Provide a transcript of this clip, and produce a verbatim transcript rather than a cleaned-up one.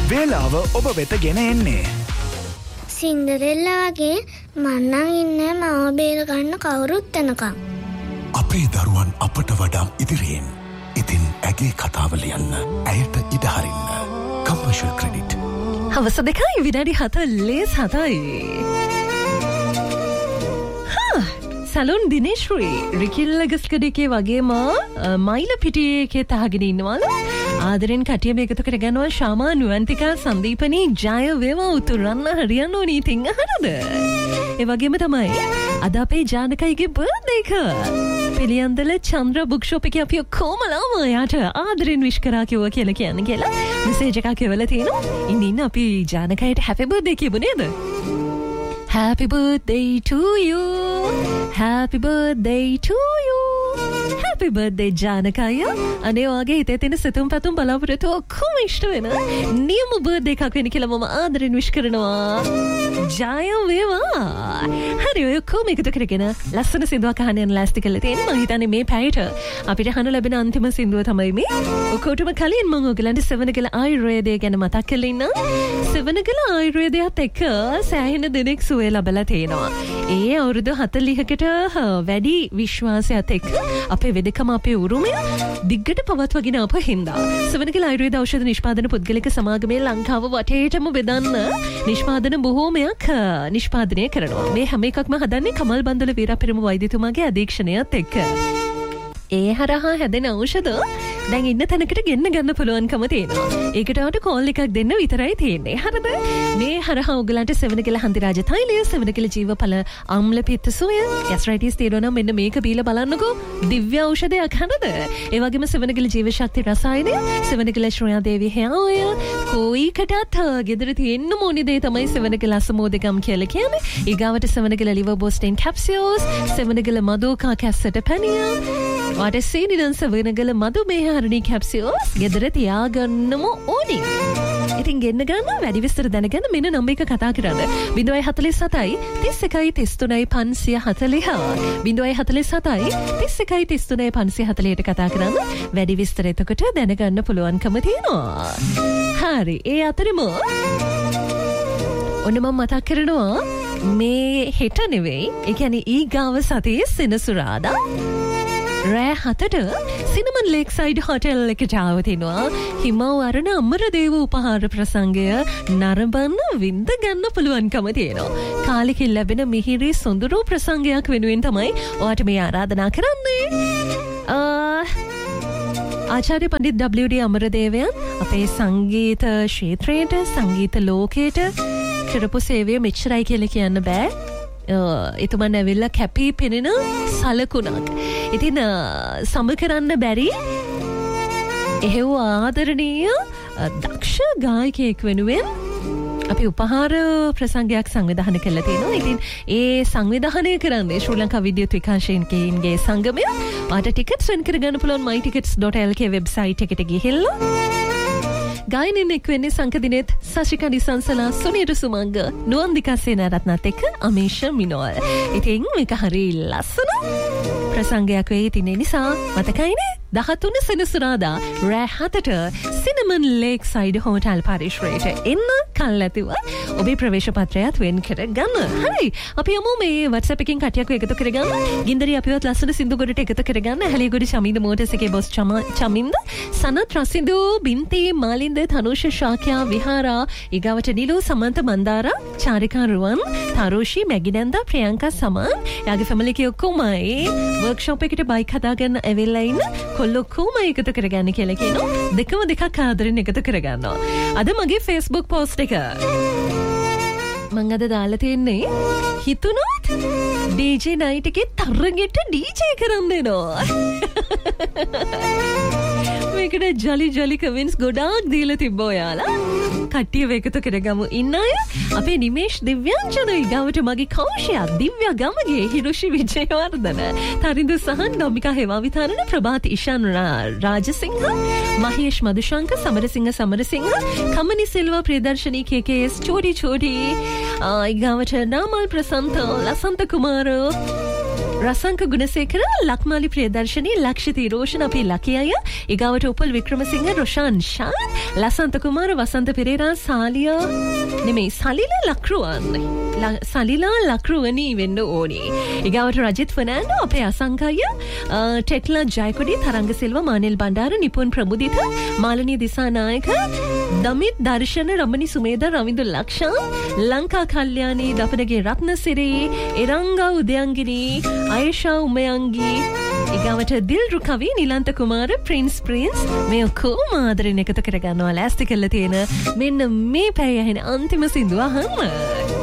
වේලාව ඔබ වෙත ගෙන එන්නේ සින්ඩරෙල්ලා වගේ මන්නම් ඉන්නේ මාව බේර ගන්න කවුරුත් එනකම්. අපේ දරුවන් අපට වඩා ඉදිරියෙන්. ඉතින් ඇගේ කතාව ලියන්න, ඇයට ඉඩ හරින්න. Commercial credit. හවස දෙකයි විනාඩි හතළිස් හතයි. සලුන් දිනේශ්‍රී රිකිල්ල ගස්කඩකේ වගේම මයිල පිටියකේ තහගෙන ඉන්නවල ආදරෙන් කටියම එකතු කරගන්නවා ශාමා නුවන්තිකා සන්දීපනී ජය වේවා උතුරන්න හරියන්න ඕනී තිං අහනද. ඒ වගේම තමයි අද අපේ ජානකයිගේ බර්ත්ඩේ එක. පිළියන්දල චන්ද්‍ර බුක් ෂොප් එකේ අපි කොමලාම යාට ආදරෙන් විශ් කරා කිව්වා කියලා කියන්න කියලා මෙසේජ් එකක් එවලා තිනවා. ඉන්න ඉන්න අපි ජානකයට හැපි බර්ත්ඩේ කියමු නේද? Happy birthday to you. Happy birthday to you. Happy birthday ජානකය. අනේ වාගේ හිතේ තියෙන සිතුම් පැතුම් බලාපොරොත්තු ඔක්කොම ඉෂ්ට වෙන නියම බර්ත්ඩේ එකක් වෙන කියලා මම ආදරෙන් විශ් කරනවා. ජය වේවා. හරි ඔය කොහොම එකතු කරගෙන ලස්සන සින්දුවක් අහන්න යන ලෑස්ති කරලා තියෙනවා. මම හිතන්නේ මේ පැයට අපිට අහන්න ලැබෙන අන්තිම සින්දුව තමයි මේ. ඔකොටම කලින් මම ඔයගලන්ට සෙවනගල ආයුර්වේදය ගැන මතක් කරලා ඉන්නම්. සෙවනගල ආයුර්වේදයත් එක්ක සෑහෙන දෙනෙක් සුවය ලබලා තියෙනවා. ඒ අවුරුදු හතළිහකට වැඩි විශ්වාසයත් එක්ක අපේ වෙදකම අපේ උරුමය දිග්ගට පවත්වාගෙන ආපු හින්දා සෙවනගල ආයුර්වේද ඖෂධ නිෂ්පාදන පුද්ගලික සමාගමේ ලංකාව වටේටම බෙදන්න නිෂ්පාදන බොහෝමයක් නිෂ්පාදනය කරනවා. මේ හැම එකක්ම හදන්නේ කමල් බන්දුල වීරපෙරමුණ වෛද්‍යතුමාගේ අධීක්ෂණයත් එක්ක. ඒ හරහා හැදෙන ඖෂධ දැන් ඉන්න තැනකට ගෙන්න ගන්න පුළුවන්කම තියෙනවා. ඒකට ආට කෝල් එකක් දෙන්න විතරයි තියෙන්නේ. හරිද? මේ හරහා ඔයගලන්ට සෙවනගල හන්දිරාජ තෛලය, සෙවනගල ජීවඵල අම්ල පිත්ත සෝය, ගැස්ට්‍රයිටිස් තියෙනවා නම් මෙන්න මේක බීලා බලන්නකෝ. දිව්‍ය ඖෂධයක් හරිද? ඒ වගේම සෙවනගල ජීව ශක්ති රසායනය, සෙවනගල ශ්‍රේයා දේවී හේය ඔය කොයිකටත් ගෙදර තියෙන්න ඕනේ දේ තමයි සෙවනගල අසමෝදගම් කියලා කියන්නේ. ඊගාවට Sevanagala liver boosting capsules, Sevanagala මදෝකා කැස්සට පැනිය වාට සීනිදන් සෙවනගල මදුමේහ හරණී කැප්සියෝස් ගෙදර තියාගන්නම ඕනි. ඉතින් ගෙන්න ගන්න වැඩි විස්තර දැනගන්න මෙන්න නම්බර එක කතා කරන්න. ज़ीरो फ़ोर फ़ोर සතයි තිස් එකයි තිස් තුනයි පන්සිය හතළිහ. ज़ीरो फ़ोर फ़ोर සතයි තිස් එකයි තිස් තුනයි පන්සිය හතළිහට කතා කරන්න. වැඩි විස්තර එතකොට දැනගන්න පුළුවන්කම තියෙනවා. හරි. ඒ අතරම ඔන්න මම මතක් කරනවා මේ හෙට නෙවෙයි. ඒ කියන්නේ ඊගාව සතියේ සෙනසුරාදා රෑ හතට සිනමන් ලේක් සයිඩ් හොටෙල් එකට ආවතිනවා හිමවරණ අමරදේව උපහාර ප්‍රසංගය නරඹන්න වින්ද ගන්න පුළුවන්කම තියෙනවා. කාලෙකින් ලැබෙන මිහිරි සොඳුරු ප්‍රසංගයක් වෙනුවෙන් තමයි ඔයාට මේ ආරාධනා කරන්නේ. ආචාර්ය පණ්ඩිත් ඩබ්ලිව්.ඩී. අමරදේවයන් අපේ සංගීත ක්ෂේත්‍රයට සංගීත ලෝකයට කරපු සේවය මෙච්චරයි කියලා කියන්න බෑ. එතුමන් ඇවිල්ලා කැපී පෙනෙන සලකුණක්. ඉතින් සම කරන්න බැරි එහෙව් ආදරණීය දක්ෂ ගායකයෙක් වෙනුවෙන් අපි උපහාර ප්‍රසංගයක් සංවිධානය කළා තියෙනවා. ඉතින් ඒ සංවිධානය කරන්නේ ශ්‍රී ලංකා විද්‍යුත් විකාශකයින්ගේ සංගමය. ඔයාලට ටිකට්ස් වෙන් කරගන්න පුළුවන් my tickets dot l k website එකට ගිහිල්ලා ගායනෙන් එක් වෙන්නේ සංකදිනෙත් සශිකා නිසංසලා සුනීර සුමංග නුවන්දිකා සේනාරත්නත් එක්ක අමේෂ මිනෝල්. ඉතින් මේක හරි ලස්සන ප්‍රසංගයක් වෙයි. ඉතින් ඒ නිසා මතකයිනේ දහතුන සෙනසුරාදා රෑ හතට සිනමන් ලේක් සයිඩ් හෝටල් පරිශ්‍රයට එන්න කල් ඇතිව ඔබේ ප්‍රවේශ පත්‍රයත් වෙන් කර ගන්න. හරි. අපි යමු මේ WhatsApp එකකින් කටියක් එකතු කරගන්න. ගින්දරි අපිවත් ලස්සන සින්දු ගොඩට එකතු කරගන්න. හැලියගොඩ චමින්ද මෝටර්ස් එකේ බොස් චමින්ද සනත් රසින්දු බින්ති මාලින්ද තනුෂ ශාක්‍යා විහාරා ඊගාවට නිලු සමන්ත මන්දාරා චාරිකා රුවන් තරුෂි මැගිනන්දා ප්‍රියංකා සමන් යාගේ ෆැමිලි එකේ ඔක්කොමයි වර්ක්ෂොප් එකට බයික් හදාගන්න ඇවිල්ලා ඉන්න කොල්ලෝ කොහොම එකතු කරගන්න කියලා කියනවා. දෙකම දෙකක් ආදරෙන් එකතු කරගන්නවා. අද මගේ Facebook post එක මං අද දාලා තියෙන්නේ හිතුනොත් ඩීජේ නයිට් එකේ තරගෙට ඩීජේ කරන්න එනවා. මේකට ජලි ජලි කමෙන්ට්ස් ගොඩාක් දීලා තිබ්බා ඔයාලා. කට්ටිය එකතු කරගමු. ඉන්න අය අපේ නිමේෂ් දිව්‍යාංජන ඊගාවට මගේ කෞශියා දිව්‍යා ගමගේ හිරුෂි විජේවර්ධන තරිඳු සහන් නමිකා හේවාවිතාරණ ප්‍රභාත් ඉෂාන් රාජසිංහ මහේෂ් මදුශංක සමරසිංහ සමරසිංහ කමනි සිල්වා ප්‍රදර්ශනී කේකේඑස් චෝටි චෝටි ඊගාවට නාමල් ප්‍රසන්ත ලසන්ත කුමාර රසංක ගුණසේකර, ලක්මාලි ප්‍රියදර්ශනී, ලක්ෂිත රෝෂණ අපේ ලකියය, ඊගාවට උපල් වික්‍රමසිංහ, රොෂාන් ෂාන්, ලසන්ත කුමාර, වසන්ත පෙරේරා, සාලියා නෙමෙයි සලිලා ලක්රුවන්. සලිලා ලක්රුවනී වෙන්න ඕනේ. ඊගාවට රජිත් ෆර්නෑන්ඩෝ, අපේ අසංකය, ටෙක්ලා ජයකොඩි, තරංග සිල්වා, මානෙල් බණ්ඩාර, නිපුන් ප්‍රමුදිත, මාලනී දිසානායක, දමිත් දර්ශන, රමණි සුමේද, රවින්දු ලක්ෂා, ලංකා කල්යාණී, දපනගේ රත්නසිරි, එරංගා උදයන්ගිනී, අයෂා උමයන්ගී, ඊගාවට දිල්රු කවි, නිලන්ත කුමාර, ප්‍රින්ස් ප්‍රින්ස් මේ ඔක්කොම ආදරෙන් එකතු කරගන්නවා ලෑස්ති කරලා තියෙන මෙන්න මේ පැය ඇහෙන අන්තිම සින්දුව අහන්න.